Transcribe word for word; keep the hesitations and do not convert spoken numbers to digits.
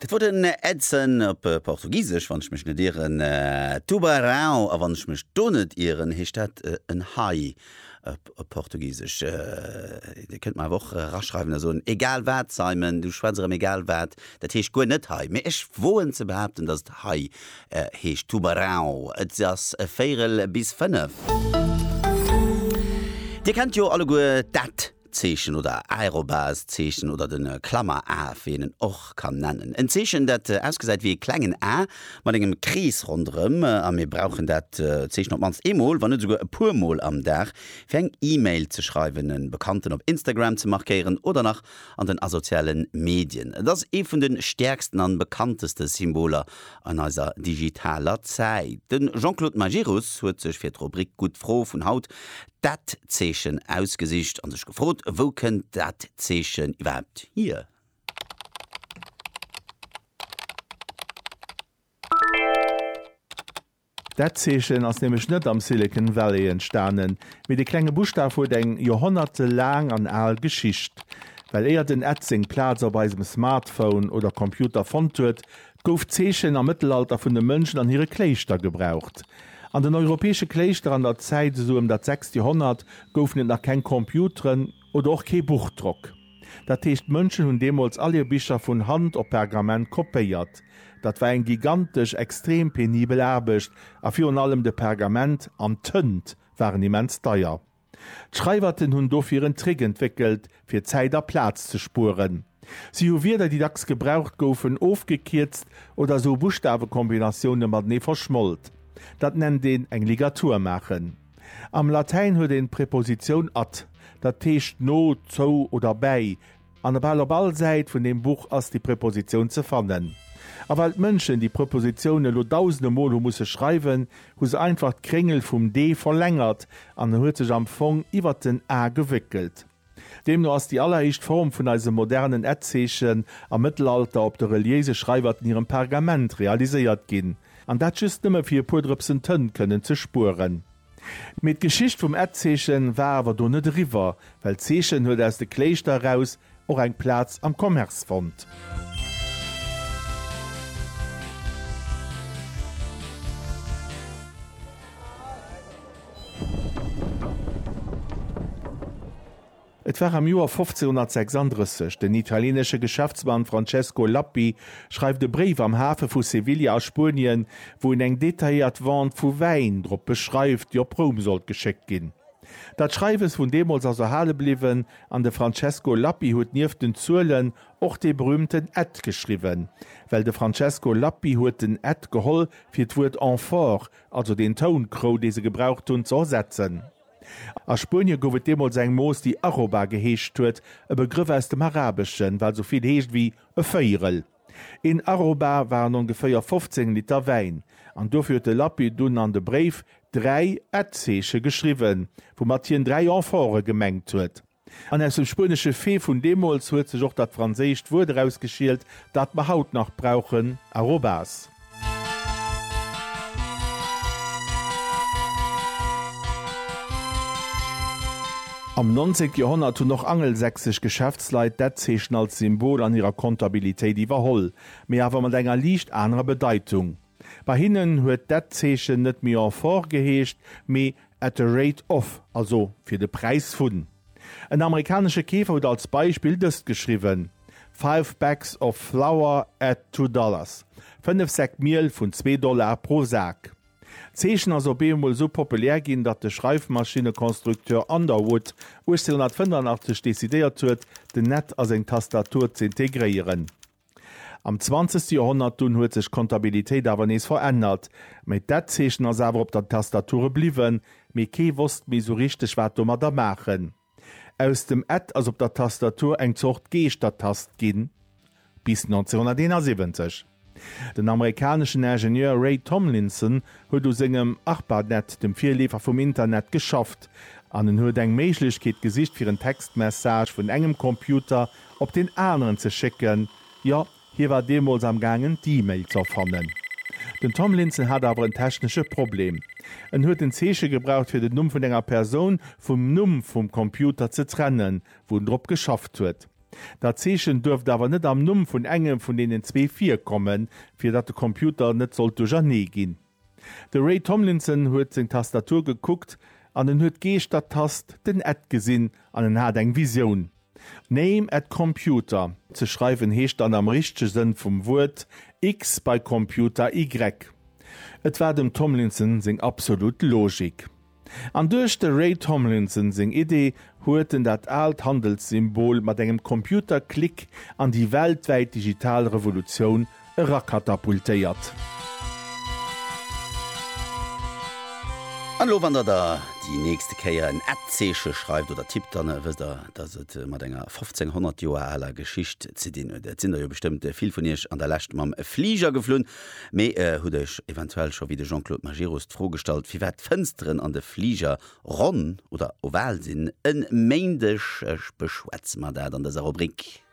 Et wurde den Ätzen op äh, Portugiesisch, wann ich mich nicht ihren äh, Tubarão, aber wann ich mich donnet ihren, hier steht äh, ein Hai op Portugiesisch. Äh, ihr könnt mal auch äh, rausschreiben, also ein egal wat, Simon, du schwätzerem egal wat, das heißt gut nicht Hai. Mir ist wohin zu behaupten, dass das Hai äh, heißt Tubarão. Es ist äh, vier bis fünf. Ihr kennt ja alle gut dat Zechen oder Aerobas-Zechen oder den äh, Klammer A, den auch kann nennen. Ein Zechen, das äh, ausgesagt wie kleinen A, mit einem Kreis rundherum, äh, wir brauchen das äh, Zechen noch manchmal einmal, wenn nicht sogar ein paar Mal am Tag, für eine E-Mail zu schreiben, einen Bekannten auf Instagram zu markieren oder noch an den sozialen Medien. Das ist eine von den stärksten und bekanntesten Symbole an unserer digitaler Zeit. Denn Jean-Claude Magirus hat sich für die Rubrik gut froh von Haut dat Zechen ausgesicht und sich gefragt, wo könnt dat Zechen überhaupt hier? Dat Zechen ass nämlich net am Silicon Valley entstanden, mit de klenge Buchstaben vor eng jahrhundertelang an all Geschicht. Weil er den Ätzing Platz bei seinem Smartphone oder Computer fand huet, gouf Zechen am Mittelalter vun de Mënschen an ihre Kleister gebraucht. An den europäische Kleister an der Zeit so um dat sechste Jahrhundert goufen nach kein Computeren oder auch kein Buchdruck. Dat heißt, Menschen hun demals alle Bücher von Hand op Pergament kopiert. Dat war ein gigantisch extrem penibel Erbecht, a für allem de Pergament an Tünt waren immens teuer. Schreiberten hun dof ihren Trick entwickelt, fir Zeiter Platz zu spuren. Sie hu wieder die dacks gebraucht goufen aufgekürzt oder so Buchstabenkombinationen mat nie verschmollt. Dat nennt den eng Ligatur machen. Am Latein huet den Präposition at, dat techt no, zo oder bei. An der Ballerballseit vun dem Buch ass die Präposition ze fannen. Aber als Mënschen die Präpositionen lo tausende Molo musse schreiben, hu se einfach d'Kringel vum D verlängert, an der huet sech am Fong iwwer den A gewickelt. Demno ass die allererste Form vun eise modernen Ätzechen am Mittelalter op der reliese Schreiber in ihrem Pergament realisiert ginn. An dat just nëmme fir pudrepsen Tönn können ze spuren. Mit Geschicht vum Ätzechen war awer do net River, weil Zechen huet aus de Kleister raus och eng Platz am Kommerz fand. Et war am Joar fünfzehnhundertsechsunddreißig, den italienische Geschäftsmann Francesco Lappi schreibt de Brief am Hafen vu Sevilla aus Spanien, wo in eng detailliert Wand vu Wein drop beschreift, die op Rom sollt geschickt gin. Dat Schreibes vun demals also hale bliwen, an de Francesco Lappi huet nief den Zuelen och de berühmten Ed geschrieben, weil de Francesco Lappi huet den Ed geholl fir d'Wurt enfort, also den Tonkro, de se gebraucht hun zu ersetzen. A Spanje gouft demals eng Moos die Aroba geheescht huet, e Begriff aus dem Arabischen, weil soviel heescht wie e Féierel. In Aroba waren ungefähr fünfzehn Liter Wein, an do huet de Lappi dun an de Brief drei Ätzeche geschriwen, wo Mattien drei Enfore gemengt huet. An aus dem spanische Fee vun demals huet sech och dat Franzésisch Wort rausgeschielt, dat ma haut noch brauchen Arobas. Am neunzehnten Jahrhundert hun noch angelsächsisch Geschäftsleit dat Zechen als Symbol an ihrer Kontabilitéit iwwerholl, mé awer mat enger liicht anrer Bedeutung. Bei hinnen huet dat Zechen net mir enfort geheescht, méi at a rate of, also fir de Preis vun. Ein amerikanische Käfer huet als Beispiel dëst geschriwen: Five bags of flour at two dollars. Fünf Säck Mehl vun zwei Dollar pro Sack. Zechen as Bemol so populär ginn, dat de Schreifmaschinekonstrukteur Underwood achtzehnhundertfünfundachtzig desideiert huet, den Net as eng Tastatur ze integrieren. Am zwanzigsten Jahrhundert dun huet sech Kontabilitéit awer nees verändert, méi dat Zechen as awer op der Tastature bliwen, méi kee wust mi so richteg wat do mat da machen. Aus dem Ed as op der Tastatur eng zocht Geestat-Tast ginn bis neunzehnhunderteinundsiebzig. Den amerikanischen Ingenieur Ray Tomlinson huet du segem Achbarnet dem Vierlefer vom Internet geschafft, an den huet eng Méiglechkeet gesicht fir en Textmessage vun engem Computer op den anderen ze schicken. Ja, hier war demals am gangen d'E-Mail zu erfannen. Den Tomlinson hat aber ein technische Problem. Er huet den Zeche gebraucht fir den Numm vun enger Person vum Numm vum Computer ze trennen, wo en Drpp geschafft huet. Dat Zeechen dürft awer net am Numm vun engem vun denen zwei vier kommen, fir dat de Computer net sollt ja nee ginn. De Ray Tomlinson huet seg Tastatur geguckt, an den huet Geest dat Tast den Ad gesinn an den hat eng Vision. Name at Computer ze schreiben heescht an am richsche Sinn vum Wort X bei Computer Y. Et war dem Tomlinson seg absolut Logik. An duerch de Ray Tomlinson seg Idee hueten dat alt Handelssymbol mat engem Computerklick an die weltweit Digitalrevolution rakatapultéiert. Hallo, wann der da die nächste Käier en Adzeche schreibt oder tippt dann wisst ihr, dass es mat enger fünfzehnhundert Joer aller Geschicht ze den sind ja bestimmt viel von ihr an der Lächt mam Flieger geflohen me hu äh, eventuell schon wie de Jean-Claude Majeus vorgestalt wie wat Fensteren an de Flieger ron oder ovalsinn en meindesch beschwätz man da an der Rubrik.